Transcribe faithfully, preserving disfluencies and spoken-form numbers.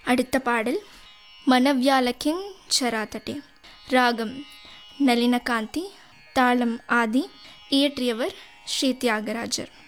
அடுத்த பாடல் மனவ்யாலக்கிங் சராதட்டே. ராகம் நளினகாந்தி, தாளம் ஆதி, இயற்றியவர் ஸ்ரீ தியாகராஜர்.